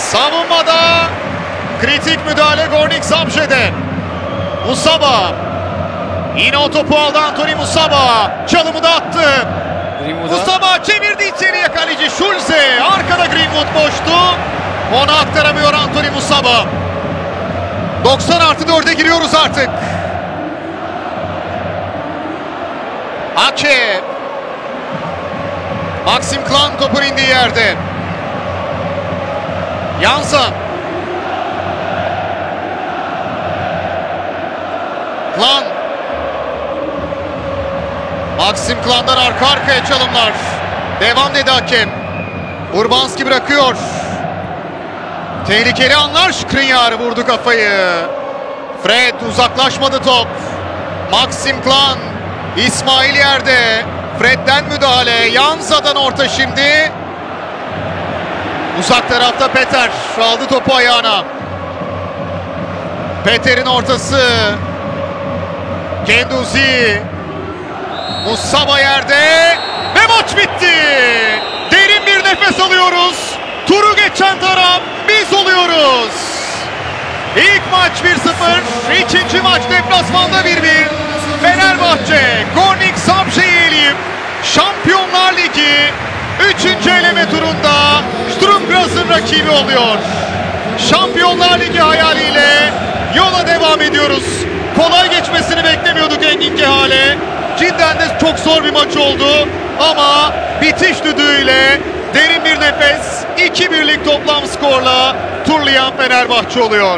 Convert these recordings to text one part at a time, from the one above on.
Savunmada kritik müdahale Gornik Zabrze'den. Musaba. Yine o topu aldı Anthony Musaba. Çalımı da attı. Musaba çevirdi içeriye, kaleci Schulze. Arkada Greenwood boştu. Ona aktaramıyor Anthony Musaba. 90+4'e giriyoruz artık. Ake. Maxim Klan topun indiği yerde. Janssen. Klan. Maxim Klan'dan arka arkaya çalımlar. Devam dedi hakem. Urbanski bırakıyor. Tehlikeli anlar. Skriniar vurdu kafayı. Fred, uzaklaşmadı top. Maxim Klan. İsmail yerde. Fred'den müdahale. Janssa'dan orta şimdi. Uzak tarafta Peter. Aldı topu ayağına. Peter'in ortası. Genduzi. Musaba yerde. Ve maç bitti. Derin bir nefes alıyoruz. Turu geçen taraf biz oluyoruz. İlk maç 1-0. İkinci maç deplasmanda 1-1. Fenerbahçe Gornik Zabrze'yi eleyip Şampiyonlar Ligi 3. eleme turunda Sturm Graz'ın rakibi oluyor. Şampiyonlar Ligi hayaliyle yola devam ediyoruz. Kolay geçmesini beklemiyorduk Engin Kehale. Cidden de çok zor bir maç oldu ama bitiş düdüğüyle derin bir nefes, 2-1'lik toplam skorla turlayan Fenerbahçe oluyor.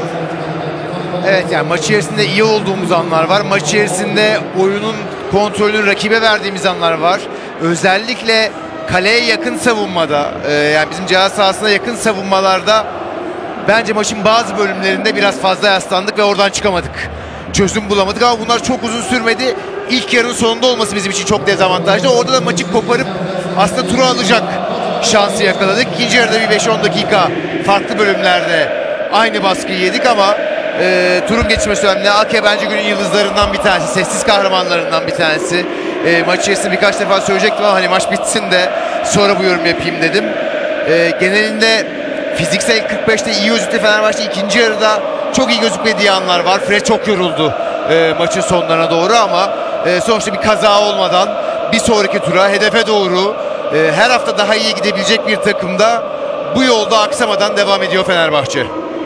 Evet, yani maç içerisinde iyi olduğumuz anlar var. Maç içerisinde oyunun kontrolünü rakibe verdiğimiz anlar var. Özellikle kaleye yakın savunmada, yani bizim ceza sahasına yakın savunmalarda bence maçın bazı bölümlerinde biraz fazla yaslandık ve oradan çıkamadık. Çözüm bulamadık ama bunlar çok uzun sürmedi. İlk yarının sonunda olması bizim için çok dezavantajlı. Orada da maçı koparıp aslında turu alacak şansı yakaladık. İkinci yarıda bir 5-10 dakika farklı bölümlerde aynı baskıyı yedik ama turun geçmesi önemli. Ake bence günün yıldızlarından bir tanesi, sessiz kahramanlarından bir tanesi. Maç içerisinde birkaç defa söyleyecektim ama hani maç bitsin de sonra bu yorum yapayım dedim. Genelinde fiziksel 45'te iyi gözüktü Fenerbahçe. İkinci yarıda çok iyi gözükmediği anlar var. Fred çok yoruldu maçın sonlarına doğru ama sonuçta bir kaza olmadan bir sonraki tura, hedefe doğru her hafta daha iyi gidebilecek bir takımda bu yolda aksamadan devam ediyor Fenerbahçe.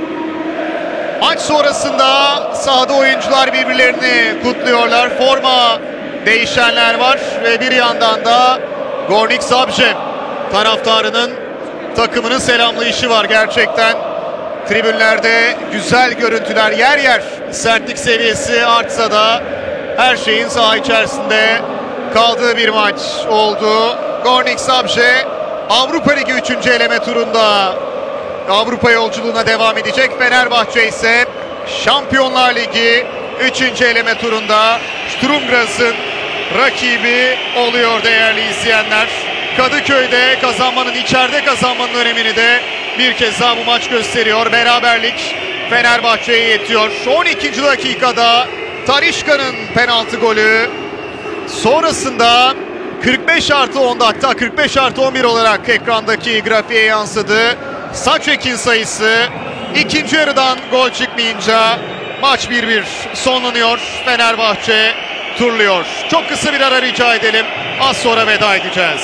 Maç sonrasında sahada oyuncular birbirlerini kutluyorlar. Forma değişenler var ve bir yandan da Gornik Zabrze taraftarının takımının selamlayışı var. Gerçekten tribünlerde güzel görüntüler, yer yer sertlik seviyesi artsa da her şeyin saha içerisinde kaldığı bir maç oldu. Gornik Zabrze Avrupa Ligi 3. eleme turunda Avrupa yolculuğuna devam edecek. Fenerbahçe ise Şampiyonlar Ligi 3. eleme turunda Sturm Graz'ın rakibi oluyor değerli izleyenler. Kadıköy'de kazanmanın, içeride kazanmanın önemini de bir kez daha bu maç gösteriyor. Beraberlik Fenerbahçe'ye yetiyor. 12. dakikada Talisca'nın penaltı golü. Sonrasında 45+10'da, hatta 45+11 olarak ekrandaki grafiğe yansıdı. Saçek'in sayısı. İkinci yarıdan gol çıkmayınca maç 1-1 sonlanıyor. Fenerbahçe turluyor. Çok kısa bir ara rica edelim. Az sonra veda edeceğiz.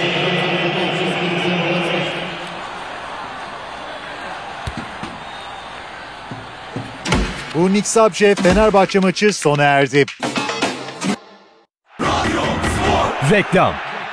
Gornik Zabrze Fenerbahçe maçı sona erdi. Reklam.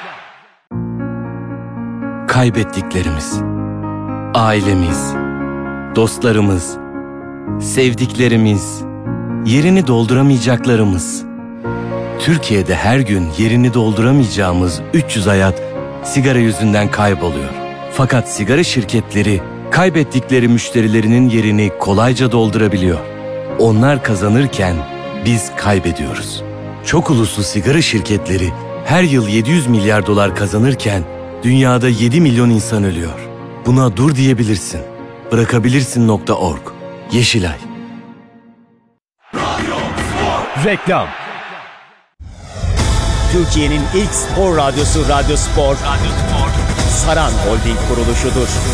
Kaybettiklerimiz, ailemiz, dostlarımız, sevdiklerimiz, yerini dolduramayacaklarımız. Türkiye'de her gün yerini dolduramayacağımız 300 hayat sigara yüzünden kayboluyor. Fakat sigara şirketleri kaybettikleri müşterilerinin yerini kolayca doldurabiliyor. Onlar kazanırken biz kaybediyoruz. Çok uluslu sigara şirketleri her yıl 700 milyar dolar kazanırken dünyada 7 milyon insan ölüyor. Buna dur diyebilirsin. Bırakabilirsin.org. Yeşilay. Reklam. Türkiye'nin ilk spor radyosu Radyo Spor, Saran Holding kuruluşudur.